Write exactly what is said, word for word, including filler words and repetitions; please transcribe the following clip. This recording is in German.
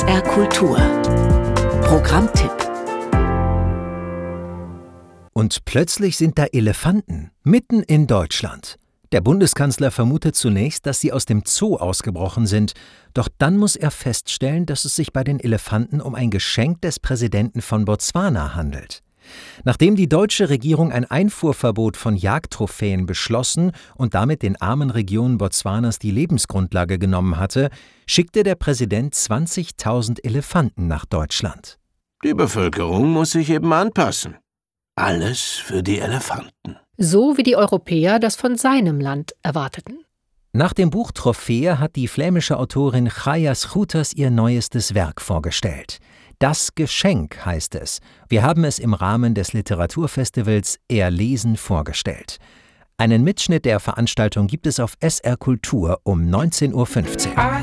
S R Kultur Programmtipp. Und plötzlich sind da Elefanten, mitten in Deutschland. Der Bundeskanzler vermutet zunächst, dass sie aus dem Zoo ausgebrochen sind. Doch dann muss er feststellen, dass es sich bei den Elefanten um ein Geschenk des Präsidenten von Botswana handelt. Nachdem die deutsche Regierung ein Einfuhrverbot von Jagdtrophäen beschlossen und damit den armen Regionen Botswanas die Lebensgrundlage genommen hatte, schickte der Präsident zwanzigtausend Elefanten nach Deutschland. Die Bevölkerung muss sich eben anpassen. Alles für die Elefanten. So wie die Europäer das von seinem Land erwarteten. Nach dem Buch Trophäe hat die flämische Autorin Chaya Schuters ihr neuestes Werk vorgestellt. Das Geschenk heißt es. Wir haben es im Rahmen des Literaturfestivals Erlesen vorgestellt. Einen Mitschnitt der Veranstaltung gibt es auf S R Kultur um neunzehn Uhr fünfzehn.